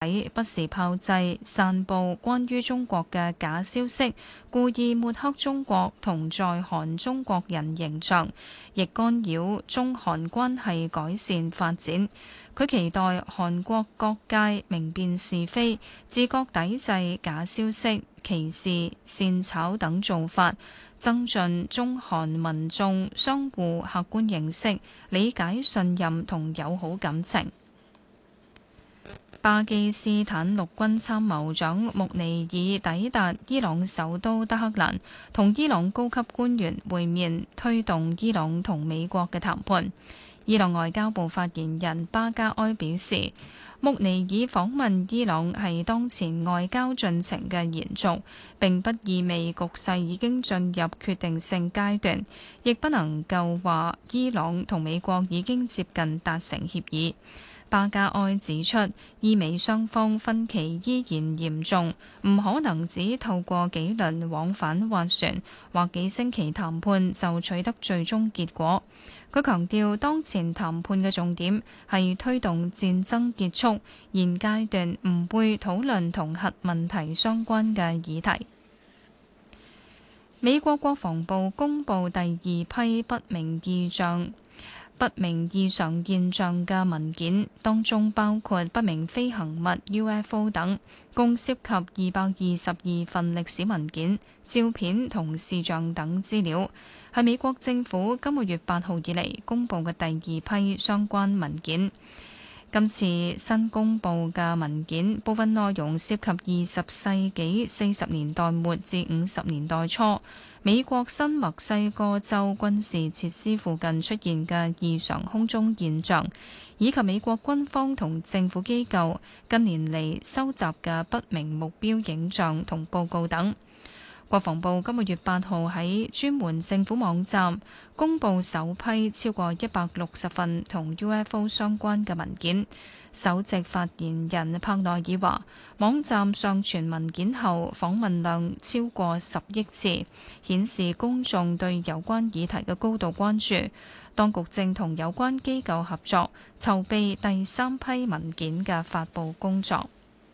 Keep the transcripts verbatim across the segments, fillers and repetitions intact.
不時炮製、散佈關於中國嘅假消息，故意抹黑中國同在韓中國人形象，亦干擾中韓關係改善發展。佢期待韓國各界明辨是非，自覺抵制假消息、歧視、煽炒等做法，增進中韓民眾相互客觀認識、理解、信任同友好感情。巴基斯坦陸軍參謀長穆尼爾抵達伊朗首都德黑蘭，同伊朗高級官員會面，推動伊朗同美國嘅談判。伊朗外交部發言人巴加埃表示，穆尼爾訪問伊朗係當前外交進程嘅延續，並不意味局勢已經進入決定性階段，亦不能夠話伊朗同美國已經接近達成協議。巴加埃指出，伊美雙方分歧依然嚴重，唔可能只透過幾輪往返斡旋或幾星期談判就取得最終結果。佢強調，當前談判嘅重點係推動戰爭結束，現階段唔會討論同核問題相關嘅議題。美國國防部公布第二批不明異象。不明異常現象嘅文件，當中包括不明飛行物 U F O 等，共涉及二百二十二份歷史文件、照片同視像等資料，係美國政府今個月八號以嚟公布嘅第二批相關文件。今次新公布嘅文件，部分內容涉及二十世紀四十年代末至五十年代初，美國新墨西哥州軍事設施附近出現嘅異常空中現象，以及美國軍方同政府機構近年嚟收集嘅不明目標影像同報告等。國防部今個月八號喺專門政府網站公布首批超過一百六十份同 U F O 相關嘅文件。首席發言人帕內爾話，網站上傳文件後訪問量超過十億次，顯示公眾對有關議題嘅高度關注。當局正同有關機構合作，籌備第三批文件嘅發佈工作。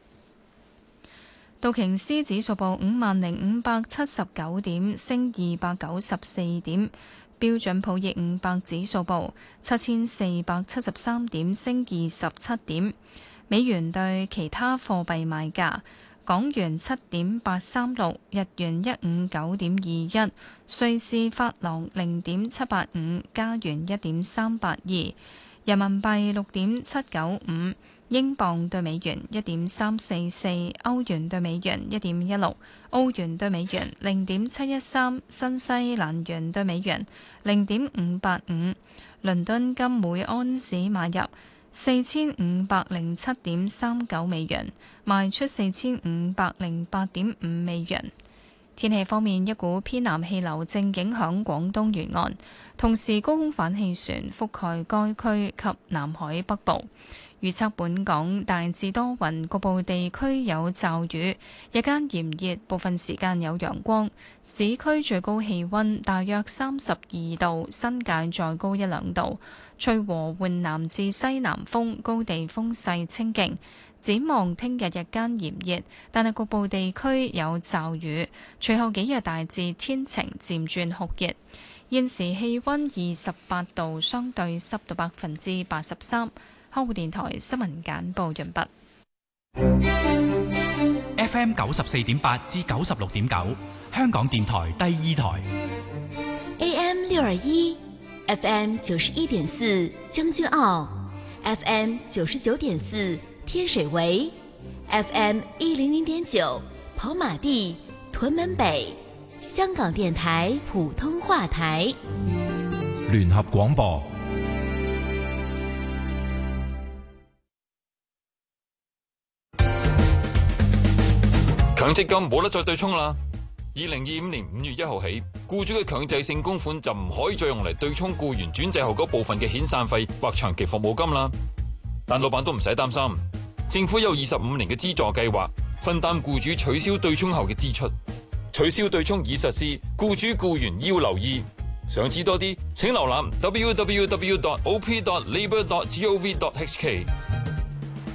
道瓊斯指數報五萬零五百七十九點，升二百九十四點。標準普爾五百指數報七千四百七十三點，升二十七點。美元對其他貨幣賣價：港元七點八三六，日元一五九點二一，瑞士法郎零點七八五，加元一點三八二，人民幣六點七九五。英鎊對美元一點三四四，歐元對美元一點一六，澳元對美元零點七一三，新西蘭元對美元零點五八五。倫敦金每安士買入四千五百零七點三九美元，賣出四千五百零八點五美元。天氣方面，一股偏南氣流正影響廣東沿岸，同時高空反氣旋覆蓋該區及南海北部。預測本港大致多雲，局部地區有驟雨，日間炎熱，部分時間有陽光。市區最高氣溫大約三十二度，新界再高一兩度。吹和緩南至西南風，高地風勢清勁。展望聽日日間炎熱，但係局部地區有驟雨，隨後幾日大致天晴，漸轉酷熱。現時氣溫二十八度，相對濕度百分之八十三。香港電台新聞簡報完畢。 F M 九十四點八至九十六點九，香港電台第二台。 A M 六二一，F M 九十一點四將軍澳 ，F M 九十九點四天水圍 ，F M 一零零點九跑馬地屯門北，香港電台普通話台。 聯合廣播。 強積金冇得再對沖啦！二零二五年五月一號起，僱主嘅強制性供款就唔可以再用嚟對沖僱員轉制後嗰部分嘅遣散費或長期服務金啦。但老闆都唔使擔心，政府有二十五年嘅資助計劃，分擔僱主取消對沖後嘅支出。取消對沖已實施，僱主僱員要留意。想知多啲，請瀏覽 w w w dot o p dot labour dot gov dot h k。